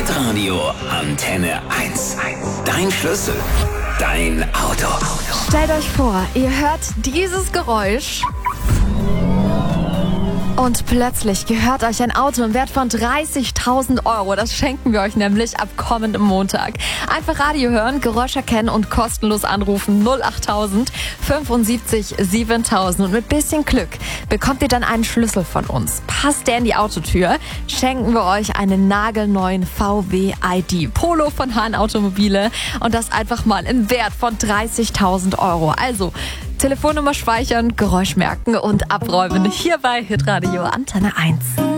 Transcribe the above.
Hitradio Antenne 1. Dein Schlüssel, dein Auto. Stellt euch vor, ihr hört dieses Geräusch und plötzlich gehört euch ein Auto im Wert von 30.000 Euro. Das schenken wir euch nämlich ab kommendem Montag. Einfach Radio hören, Geräusch erkennen und kostenlos anrufen 08000 75 7000. Und mit bisschen Glück bekommt ihr dann einen Schlüssel von uns. Passt der in die Autotür, schenken wir euch einen nagelneuen VW ID Polo von Hahn Automobile und das einfach mal im Wert von 30.000 Euro. Also Telefonnummer speichern, Geräusch merken und abräumen. Hier bei Hitradio Antenne 1.